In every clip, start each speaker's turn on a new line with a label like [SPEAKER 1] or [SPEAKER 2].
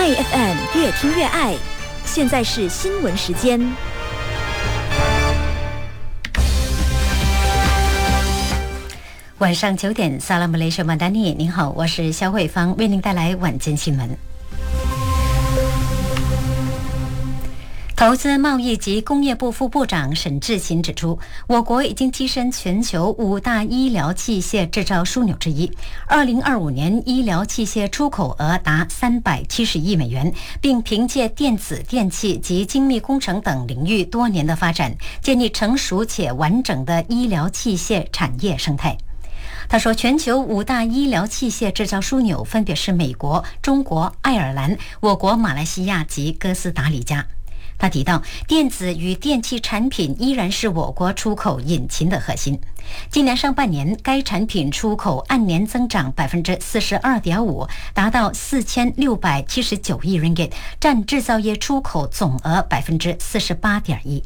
[SPEAKER 1] 爱 FM 越听越爱，现在是新闻时间。
[SPEAKER 2] 晚上9点，萨拉姆雷什曼达尼，您好，我是肖慧芳，为您带来晚间新闻。投资贸易及工业部副部长沈志勤指出，我国已经跻身全球5大医疗器械制造枢纽之一。2025年医疗器械出口额达370亿美元，并凭借电子、电器及精密工程等领域多年的发展，建立成熟且完整的医疗器械产业生态。他说，全球5大医疗器械制造枢纽分别是美国、中国、爱尔兰、我国马来西亚及哥斯达黎加。他提到，电子与电器产品依然是我国出口引擎的核心。今年上半年，该产品出口按年增长42.5%，达到4679亿 ringgit， 占制造业出口总额48.1%。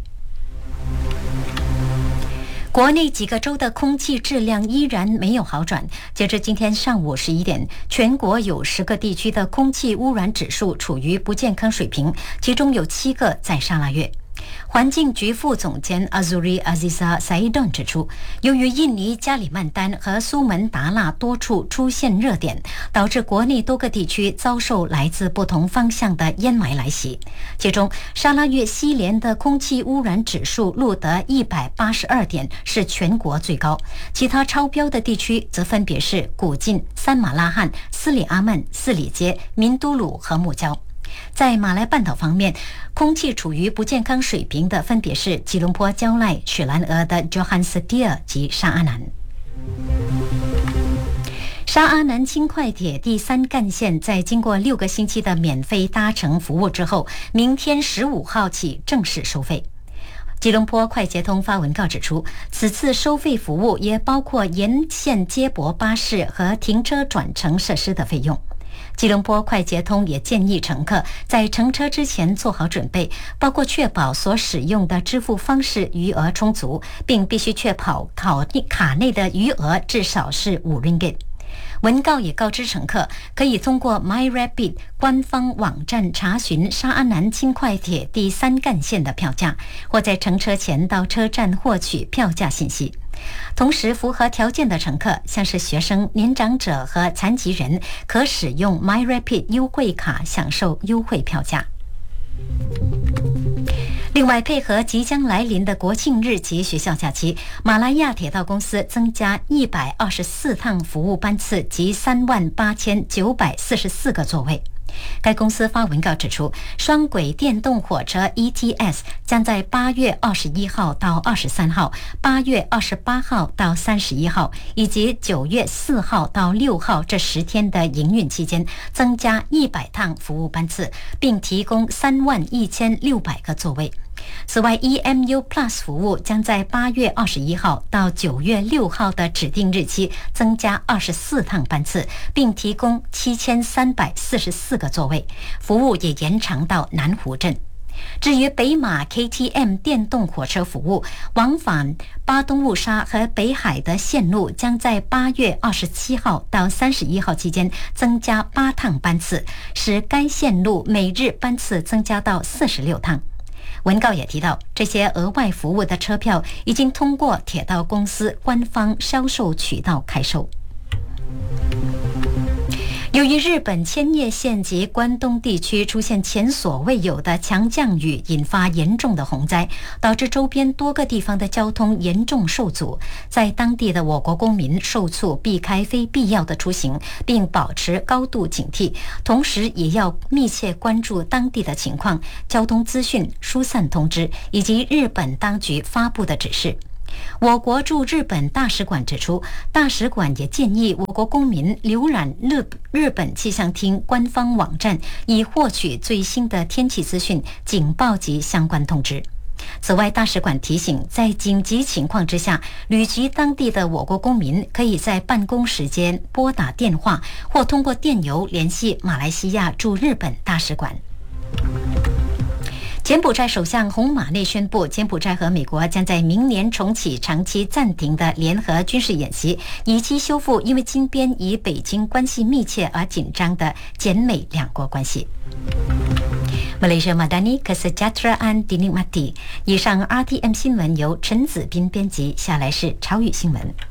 [SPEAKER 2] 国内几个州的空气质量依然没有好转。截至今天上午11点，全国有10个地区的空气污染指数处于不健康水平，其中有7个在沙拉越。环境局副总监 Azuri Aziza Saidon 指出，由于印尼加里曼丹和苏门答腊多处出现热点，导致国内多个地区遭受来自不同方向的烟霾来袭。其中，沙拉越西连的空气污染指数录得182点，是全国最高。其他超标的地区则分别是古晋、三马拉罕、斯里阿曼、斯里街、民都鲁和木交。在马来半岛方面，空气处于不健康水平的分别是吉隆坡蕉赖、雪兰莪的 Johannsedia 及沙阿南。沙阿南轻快铁第3干线在经过6个星期的免费搭乘服务之后，明天15号起正式收费。吉隆坡快捷通发文告指出，此次收费服务也包括沿线接驳巴士和停车转乘设施的费用。吉隆坡快捷通也建议乘客在乘车之前做好准备，包括确保所使用的支付方式余额充足，并必须确保卡内的余额至少是5 ringgit。文告也告知乘客，可以通过 MyRapid 官方网站查询沙阿南轻快铁第3干线的票价，或在乘车前到车站获取票价信息。同时，符合条件的乘客，像是学生、年长者和残疾人，可使用 MyRapid 优惠卡享受优惠票价。另外，配合即将来临的国庆日及学校假期，马来亚铁道公司增加124趟服务班次及38944个座位。该公司发文告指出，双轨电动火车 ETS 将在8月21号到23号、8月28号到31号以及9月4号到6号这10天的营运期间增加100趟服务班次，并提供31600个座位。此外 EMU Plus 服务将在8月21号到9月6号的指定日期增加24趟班次，并提供7344个座位，服务也延长到南湖镇。至于北马 KTM 电动火车服务，往返巴东乌沙和北海的线路将在8月27号到31号期间增加8趟班次，使该线路每日班次增加到46趟。文告也提到，这些额外服务的车票已经通过铁道公司官方销售渠道开售。由于日本千叶县及关东地区出现前所未有的强降雨，引发严重的洪灾，导致周边多个地方的交通严重受阻。在当地的我国公民受促避开非必要的出行，并保持高度警惕，同时也要密切关注当地的情况、交通资讯、疏散通知以及日本当局发布的指示。我国驻日本大使馆指出，大使馆也建议我国公民浏览日本气象厅官方网站，以获取最新的天气资讯、警报及相关通知。此外，大使馆提醒，在紧急情况之下，旅居当地的我国公民可以在办公时间拨打电话或通过电邮联系马来西亚驻日本大使馆。 柬埔寨首相洪马内宣布，柬埔寨和美国将在明年重启长期暂停的联合军事演习，以期修复因为金边与北京关系密切而紧张的柬美两国关系。Malaysia Madani Kesejahteraan dinikmati。以上 RTM 新闻由陈子斌编辑，下来是超语新闻。